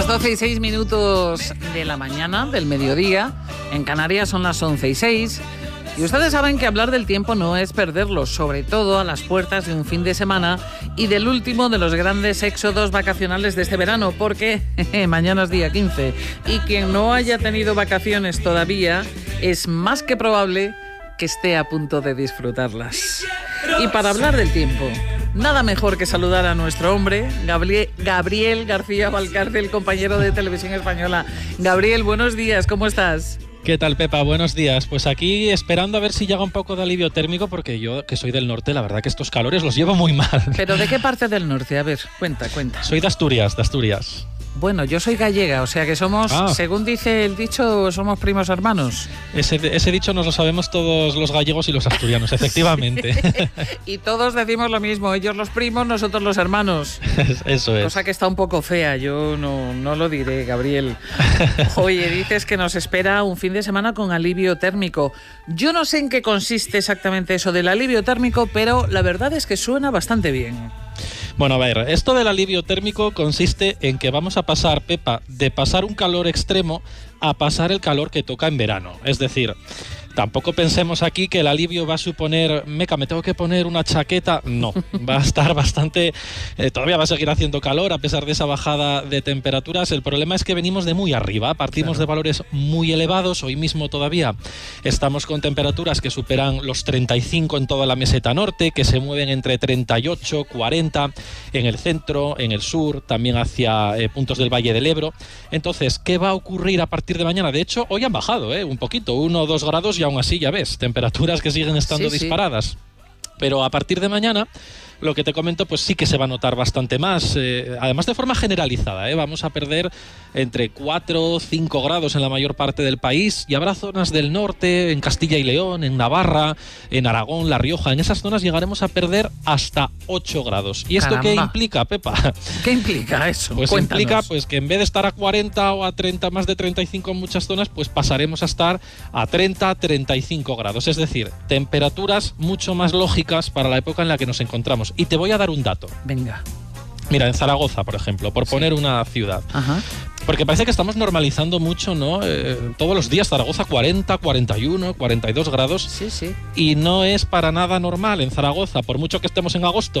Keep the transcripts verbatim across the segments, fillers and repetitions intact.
Las doce y seis minutos de la mañana, del mediodía. En Canarias son las once y seis. Y ustedes saben que hablar del tiempo no es perderlo, sobre todo a las puertas de un fin de semana y del último de los grandes éxodos vacacionales de este verano, porque jeje, mañana es día quince y quien no haya tenido vacaciones todavía es más que probable que esté a punto de disfrutarlas. Y para hablar del tiempo, nada mejor que saludar a nuestro hombre, Gabriel, Gabriel García Valcárcel, compañero de Televisión Española. Gabriel, buenos días, ¿cómo estás? ¿Qué tal, Pepa? Buenos días. Pues aquí esperando a ver si llega un poco de alivio térmico, porque yo, que soy del norte, la verdad que estos calores los llevo muy mal. ¿Pero de qué parte del norte? A ver, cuenta, cuenta. Soy de Asturias, de Asturias. Bueno, yo soy gallega, o sea que somos, ah. según dice el dicho, somos primos hermanos. Ese, ese dicho nos lo sabemos todos los gallegos y los asturianos, efectivamente. Sí. Y todos decimos lo mismo, ellos los primos, nosotros los hermanos. Eso es. Cosa que está un poco fea, yo no, no lo diré, Gabriel. Oye, dices que nos espera un fin de semana con alivio térmico. Yo no sé en qué consiste exactamente eso del alivio térmico, pero la verdad es que suena bastante bien. Bueno, a ver, esto del alivio térmico consiste en que vamos a pasar, Pepa, de pasar un calor extremo a pasar el calor que toca en verano. Es decir, tampoco pensemos aquí que el alivio va a suponer, meca, me tengo que poner una chaqueta. No, va a estar bastante, eh, todavía va a seguir haciendo calor a pesar de esa bajada de temperaturas. El problema es que venimos de muy arriba, partimos claro. de valores muy elevados. Hoy mismo todavía estamos con temperaturas que superan los treinta y cinco en toda la meseta norte, que se mueven entre treinta y ocho, cuarenta en el centro, en el sur, también hacia eh, puntos del Valle del Ebro. Entonces, ¿qué va a ocurrir a partir de mañana? De hecho, hoy han bajado eh, un poquito, uno o dos grados, y aún así, ya ves, temperaturas que siguen estando sí, disparadas. Sí. Pero a partir de mañana, lo que te comento, pues sí que se va a notar bastante más, eh, además de forma generalizada, ¿eh? Vamos a perder entre cuatro o cinco grados en la mayor parte del país, y habrá zonas del norte, en Castilla y León, en Navarra, en Aragón, La Rioja, en esas zonas llegaremos a perder hasta ocho grados. ¿Y esto Caramba. qué implica, Pepa? ¿Qué implica eso? Pues Cuéntanos. Implica pues que en vez de estar a cuarenta o a treinta, más de treinta y cinco en muchas zonas, pues pasaremos a estar a treinta, treinta y cinco grados, es decir, temperaturas mucho más lógicas para la época en la que nos encontramos. Y te voy a dar un dato. Venga. Mira, en Zaragoza, por ejemplo, por sí. poner una ciudad. Ajá. Porque parece que estamos normalizando mucho, ¿no? Eh, todos los días Zaragoza cuarenta, cuarenta y uno, cuarenta y dos grados. Sí, sí. Y no es para nada normal en Zaragoza, por mucho que estemos en agosto.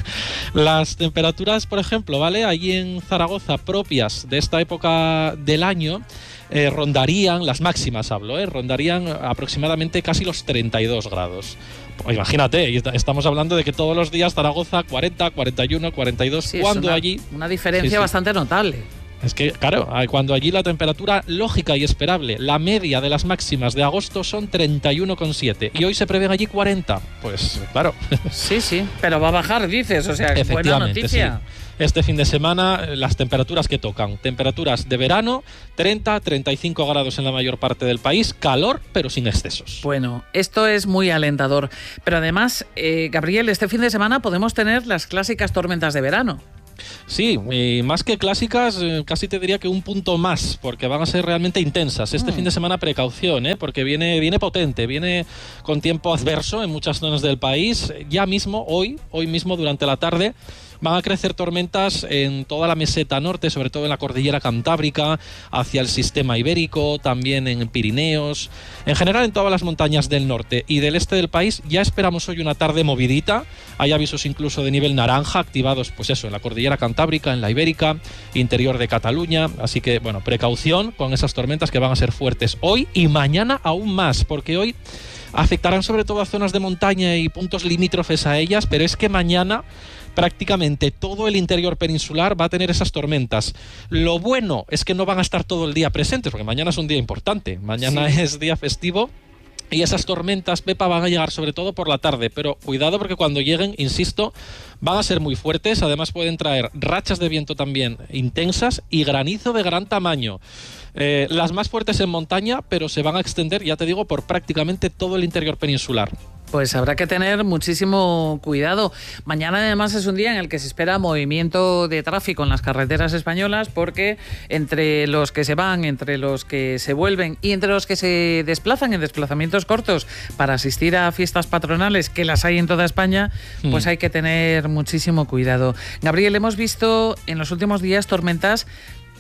Las temperaturas, por ejemplo, ¿vale? Allí en Zaragoza, propias de esta época del año, eh, rondarían, las máximas hablo, eh, rondarían aproximadamente casi los treinta y dos grados. Pues imagínate, estamos hablando de que todos los días Zaragoza cuarenta, cuarenta y uno, cuarenta y dos, sí, cuando una, allí... Una diferencia sí, sí. bastante notable. Es que, claro, cuando allí la temperatura lógica y esperable, la media de las máximas de agosto son treinta y uno coma siete y hoy se prevén allí cuarenta. Pues, claro. Sí, sí, pero va a bajar, dices, o sea, es buena noticia. Sí. Este fin de semana, las temperaturas que tocan, temperaturas de verano, treinta, treinta y cinco grados en la mayor parte del país, calor, pero sin excesos. Bueno, esto es muy alentador. Pero además, eh, Gabriel, este fin de semana podemos tener las clásicas tormentas de verano. Sí, y más que clásicas, eh, casi te diría que un punto más, porque van a ser realmente intensas. Este mm. fin de semana precaución, ¿eh? porque viene, viene potente, viene con tiempo adverso en muchas zonas del país. Ya mismo, hoy, hoy mismo durante la tarde, van a crecer tormentas en toda la meseta norte, sobre todo en la cordillera cantábrica, hacia el sistema ibérico, también en Pirineos, en general en todas las montañas del norte y del este del país. Ya esperamos hoy una tarde movidita, hay avisos incluso de nivel naranja activados, pues eso, en la cordillera cantábrica, en la ibérica, interior de Cataluña, así que bueno, precaución con esas tormentas que van a ser fuertes hoy y mañana aún más, porque hoy afectarán sobre todo a zonas de montaña y puntos limítrofes a ellas, pero es que mañana prácticamente todo el interior peninsular va a tener esas tormentas. Lo bueno es que no van a estar todo el día presentes, porque mañana es un día importante, mañana sí. es día festivo. Y esas tormentas, Pepa, van a llegar sobre todo por la tarde, pero cuidado porque cuando lleguen, insisto, van a ser muy fuertes, además pueden traer rachas de viento también intensas y granizo de gran tamaño. Eh, las más fuertes en montaña, pero se van a extender, ya te digo, por prácticamente todo el interior peninsular. Pues habrá que tener muchísimo cuidado. Mañana además es un día en el que se espera movimiento de tráfico en las carreteras españolas, porque entre los que se van, entre los que se vuelven y entre los que se desplazan en desplazamientos cortos para asistir a fiestas patronales, que las hay en toda España, mm. pues hay que tener muchísimo cuidado. Gabriel, hemos visto en los últimos días tormentas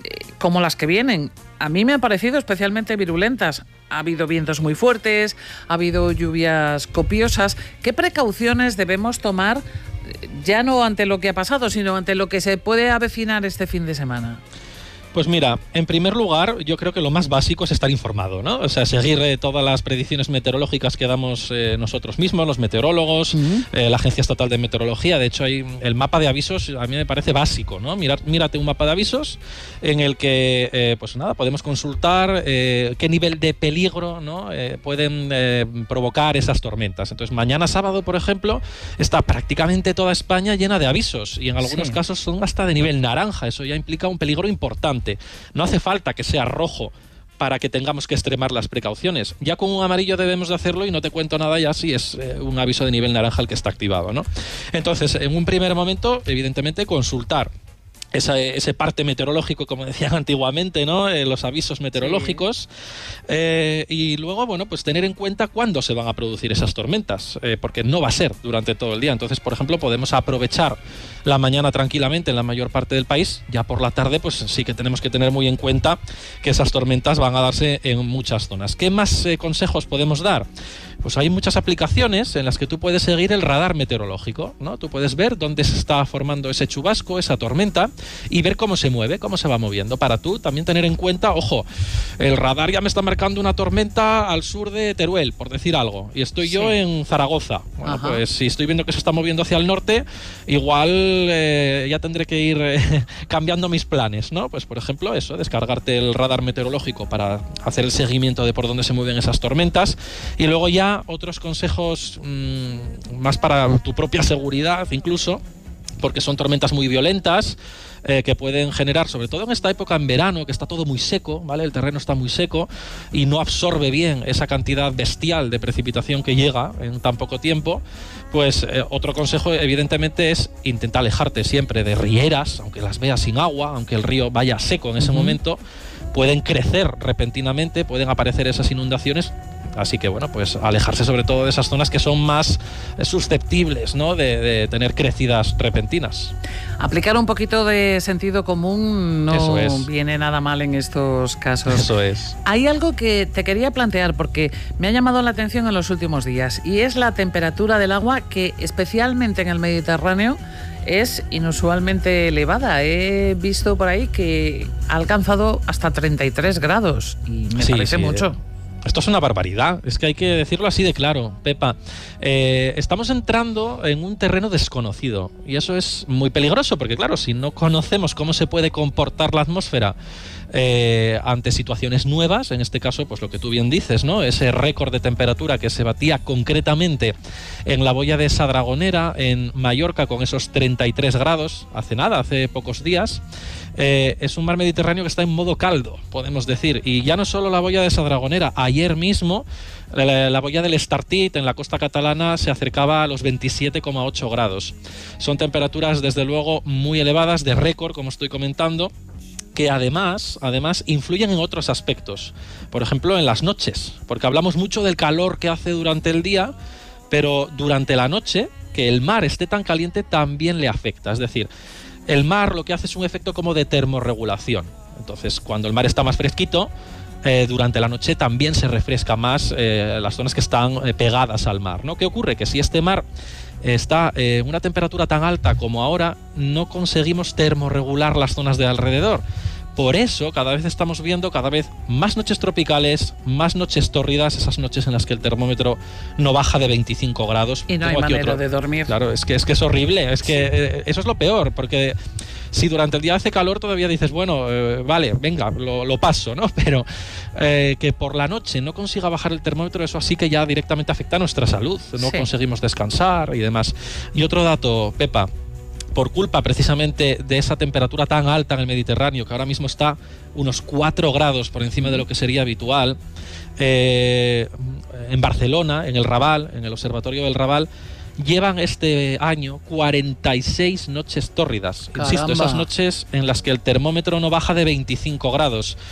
como las que vienen. A mí me han parecido especialmente virulentas. Ha habido vientos muy fuertes, ha habido lluvias copiosas. ¿Qué precauciones debemos tomar, ya no ante lo que ha pasado, sino ante lo que se puede avecinar este fin de semana? Pues mira, en primer lugar, yo creo que lo más básico es estar informado, ¿no? O sea, seguir eh, todas las predicciones meteorológicas que damos eh, nosotros mismos, los meteorólogos, uh-huh. eh, la Agencia Estatal de Meteorología. De hecho, hay el mapa de avisos, a mí me parece básico, ¿no? Mirar, mírate un mapa de avisos en el que, eh, pues nada, podemos consultar eh, qué nivel de peligro, ¿no? eh, pueden eh, provocar esas tormentas. Entonces, mañana sábado, por ejemplo, está prácticamente toda España llena de avisos y en algunos sí. casos son hasta de nivel naranja. Eso ya implica un peligro importante. No hace falta que sea rojo para que tengamos que extremar las precauciones. Ya con un amarillo debemos de hacerlo y no te cuento nada ya si es eh, un aviso de nivel naranja el que está activado, ¿no? Entonces, en un primer momento, evidentemente, consultar Esa, ese parte meteorológico, como decían antiguamente, ¿no? Eh, los avisos meteorológicos. Sí. Eh, y luego, bueno, pues tener en cuenta cuándo se van a producir esas tormentas, eh, porque no va a ser durante todo el día. Entonces, por ejemplo, podemos aprovechar la mañana tranquilamente en la mayor parte del país. Ya por la tarde, pues sí que tenemos que tener muy en cuenta que esas tormentas van a darse en muchas zonas. ¿Qué más eh, consejos podemos dar? Pues hay muchas aplicaciones en las que tú puedes seguir el radar meteorológico, ¿no? Tú puedes ver dónde se está formando ese chubasco, esa tormenta, y ver cómo se mueve, cómo se va moviendo. Para tú también tener en cuenta, ojo, el radar ya me está marcando una tormenta al sur de Teruel, por decir algo, y estoy sí. yo en Zaragoza. Bueno, Ajá. pues si estoy viendo que se está moviendo hacia el norte, igual eh, ya tendré que ir eh, cambiando mis planes, ¿no? Pues por ejemplo, eso, descargarte el radar meteorológico para hacer el seguimiento de por dónde se mueven esas tormentas, y luego ya otros consejos mmm, más para tu propia seguridad incluso, porque son tormentas muy violentas eh, que pueden generar, sobre todo en esta época en verano, que está todo muy seco, ¿vale? El terreno está muy seco y no absorbe bien esa cantidad bestial de precipitación que llega en tan poco tiempo. Pues eh, otro consejo evidentemente es intentar alejarte siempre de rieras, aunque las veas sin agua, aunque el río vaya seco en ese uh-huh. momento. Pueden crecer repentinamente, pueden aparecer esas inundaciones. Así que, bueno, pues alejarse sobre todo de esas zonas que son más susceptibles, ¿no? de, de tener crecidas repentinas. Aplicar un poquito de sentido común no Eso es. viene nada mal en estos casos. Eso es. Hay algo que te quería plantear porque me ha llamado la atención en los últimos días y es la temperatura del agua que, especialmente en el Mediterráneo, es inusualmente elevada. He visto por ahí que ha alcanzado hasta treinta y tres grados y me sí, parece sí, mucho. Eh. Esto es una barbaridad, es que hay que decirlo así de claro, Pepa. Eh, estamos entrando en un terreno desconocido y eso es muy peligroso porque, claro, si no conocemos cómo se puede comportar la atmósfera eh, ante situaciones nuevas, en este caso, pues lo que tú bien dices, ¿no? Ese récord de temperatura que se batía concretamente en la boya de Sadragonera, en Mallorca, con esos treinta y tres grados, hace nada, hace pocos días. Eh, es un mar Mediterráneo que está en modo caldo, podemos decir, y ya no solo la boya de Sadragonera. Ayer mismo la, la boya del Estartit en la costa catalana se acercaba a los veintisiete coma ocho grados. Son temperaturas desde luego muy elevadas, de récord, como estoy comentando, que además, además influyen en otros aspectos, por ejemplo en las noches, porque hablamos mucho del calor que hace durante el día, pero durante la noche, que el mar esté tan caliente también le afecta. Es decir, el mar lo que hace es un efecto como de termorregulación. Entonces, cuando el mar está más fresquito, eh, durante la noche también se refresca más eh, las zonas que están eh, pegadas al mar, ¿no? ¿Qué ocurre? Que si este mar está en eh, una temperatura tan alta como ahora, no conseguimos termorregular las zonas de alrededor. Por eso, cada vez estamos viendo cada vez más noches tropicales, más noches tórridas, esas noches en las que el termómetro no baja de veinticinco grados. Y no hay manera otro. de dormir. Claro, es que es, que es horrible, es que eh, eso es lo peor, porque si durante el día hace calor todavía dices, bueno, eh, vale, venga, lo, lo paso, ¿no? Pero eh, que por la noche no consiga bajar el termómetro, eso así que ya directamente afecta a nuestra salud, no sí. conseguimos descansar y demás. Y otro dato, Pepa, por culpa precisamente de esa temperatura tan alta en el Mediterráneo, que ahora mismo está unos cuatro grados por encima de lo que sería habitual, eh, en Barcelona, en el Raval, en el Observatorio del Raval, llevan este año cuarenta y seis noches tórridas. Caramba. Insisto, esas noches en las que el termómetro no baja de veinticinco grados.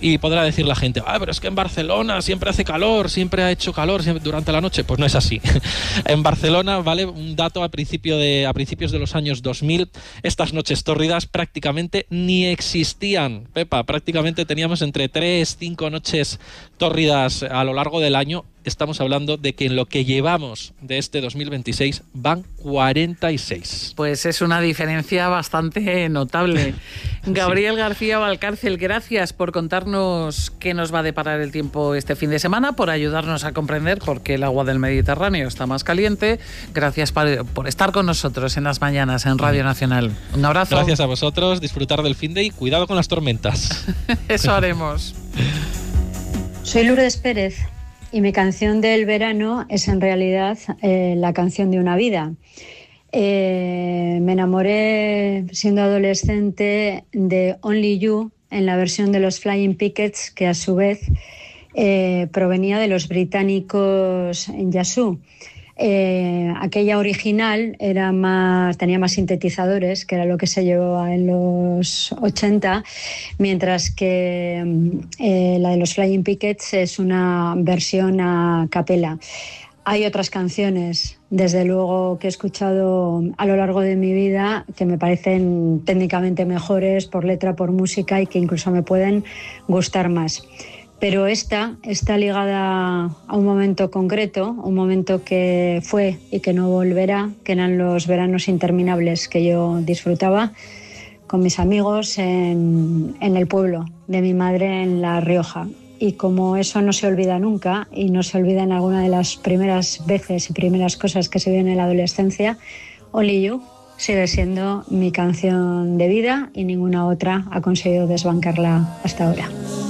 Y podrá decir la gente, ah, pero es que en Barcelona siempre hace calor, siempre ha hecho calor siempre, durante la noche. Pues no es así. En Barcelona, vale, un dato a, principio de, a principios de los años dos mil, estas noches tórridas prácticamente ni existían. Pepa, prácticamente teníamos entre tres, cinco noches tórridas a lo largo del año. Estamos hablando de que en lo que llevamos de este dos mil veintiséis van cuarenta y seis. Pues es una diferencia bastante notable. Gabriel sí. García Valcárcel, gracias por contarnos qué nos va a deparar el tiempo este fin de semana, por ayudarnos a comprender por qué el agua del Mediterráneo está más caliente. Gracias por, por estar con nosotros en las mañanas en Radio Nacional. Un abrazo. Gracias a vosotros, disfrutar del fin de y cuidado con las tormentas. Eso haremos. Soy Lourdes Pérez. Y mi canción del verano es en realidad eh, la canción de una vida. Eh, me enamoré siendo adolescente de Only You en la versión de los Flying Pickets, que a su vez eh, provenía de los británicos en Yazoo. Eh, aquella original era más, tenía más sintetizadores, que era lo que se llevaba en los ochenta, mientras que eh, la de los Flying Pickets es una versión a capela. Hay otras canciones, desde luego, que he escuchado a lo largo de mi vida que me parecen técnicamente mejores por letra, por música, y que incluso me pueden gustar más. Pero esta está ligada a un momento concreto, un momento que fue y que no volverá, que eran los veranos interminables que yo disfrutaba con mis amigos en, en el pueblo de mi madre en La Rioja. Y como eso no se olvida nunca, y no se olvida en alguna de las primeras veces y primeras cosas que se viven en la adolescencia, Only You sigue siendo mi canción de vida y ninguna otra ha conseguido desbancarla hasta ahora.